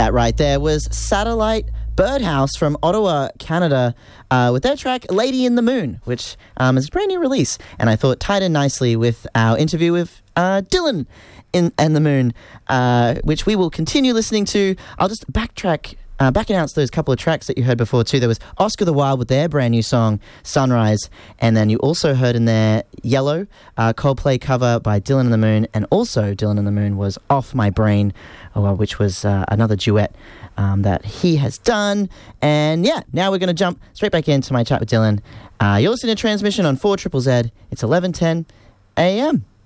That right there was Satellite Birdhouse from Ottawa, Canada, with their track Lady in the Moon, which is a brand new release, and I thought tied in nicely with our interview with Dylan and the Moon, which we will continue listening to. I'll just back announce those couple of tracks that you heard before too. There was Oscar the Wild with their brand new song Sunrise, and then you also heard in there Yellow, Coldplay cover by Dylan and the Moon, and also Dylan and the Moon was Off My Brain, which was another duet that he has done. And yeah, now we're going to jump straight back into my chat with Dylan. You're listening to Transmission on 4ZZZ. It's 11:10 a.m.